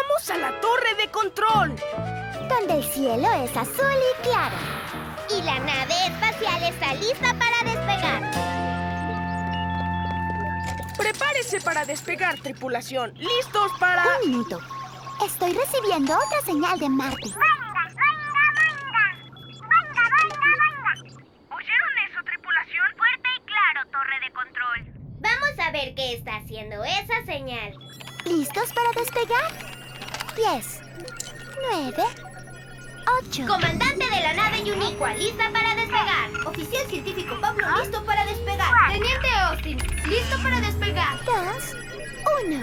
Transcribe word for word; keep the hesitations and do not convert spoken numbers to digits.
¡Vamos a la torre de control! Donde el cielo es azul y claro. Y la nave espacial está lista para despegar. Prepárese para despegar, tripulación. ¿Listos para...? Un minuto. Estoy recibiendo otra señal de Marte. ¿Oyeron eso, tripulación? Fuerte y claro, torre de control. Vamos a ver qué está haciendo esa señal. ¿Listos para despegar? Diez, nueve, ocho. Comandante de la nave Uniqua, lista para despegar. Oficial científico Pablo, listo para despegar. Teniente Austin, listo para despegar. Dos, uno.